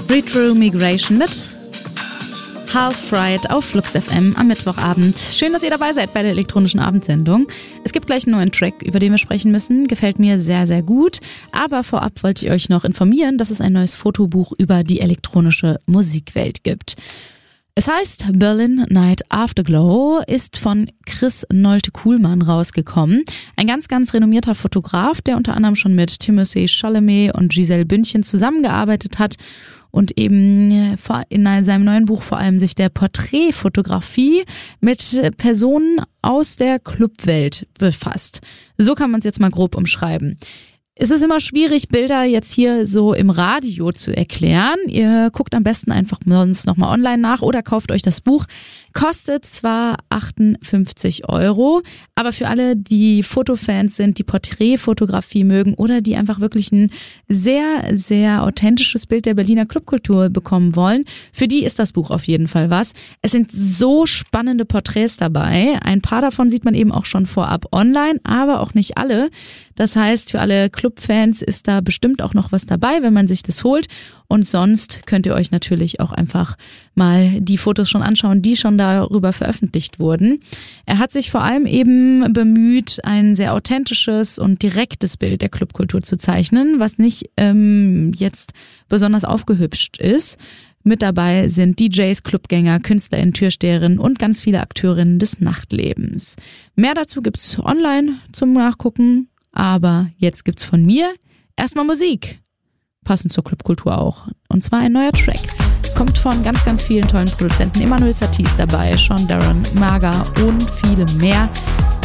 Retro Migration mit Half Fried auf Flux FM am Mittwochabend. Schön, dass ihr dabei seid bei der elektronischen Abendsendung. Es gibt gleich einen neuen Track, über den wir sprechen müssen. Gefällt mir sehr, sehr gut. Aber vorab wollte ich euch noch informieren, dass es ein neues Fotobuch über die elektronische Musikwelt gibt. Es heißt Berlin Night Afterglow, ist von Chris Nolte-Kuhlmann rausgekommen. Ein ganz, ganz renommierter Fotograf, der unter anderem schon mit Timothée Chalamet und Giselle Bündchen zusammengearbeitet hat und eben in seinem neuen Buch vor allem sich der Porträtfotografie mit Personen aus der Clubwelt befasst. So kann man es jetzt mal grob umschreiben. Es ist immer schwierig, Bilder jetzt hier so im Radio zu erklären. Ihr guckt am besten einfach sonst nochmal online nach oder kauft euch das Buch. Kostet zwar 58 €, aber für alle, die Fotofans sind, die Porträtfotografie mögen oder die einfach wirklich ein sehr, sehr authentisches Bild der Berliner Clubkultur bekommen wollen, für die ist das Buch auf jeden Fall was. Es sind so spannende Porträts dabei. Ein paar davon sieht man eben auch schon vorab online, aber auch nicht alle. Das heißt, für alle Clubfans ist da bestimmt auch noch was dabei, wenn man sich das holt. Und sonst könnt ihr euch natürlich auch einfach mal die Fotos schon anschauen, die schon darüber veröffentlicht wurden. Er hat sich vor allem eben bemüht, ein sehr authentisches und direktes Bild der Clubkultur zu zeichnen, was nicht jetzt besonders aufgehübscht ist. Mit dabei sind DJs, Clubgänger, KünstlerInnen, Türsteherinnen und ganz viele Akteurinnen des Nachtlebens. Mehr dazu gibt's online zum Nachgucken, aber jetzt gibt's von mir erstmal Musik. Passend zur Clubkultur auch. Und zwar ein neuer Track. Kommt von ganz, ganz vielen tollen Produzenten. Emmanuel Satie ist dabei, Sean Darren, Maga und viele mehr.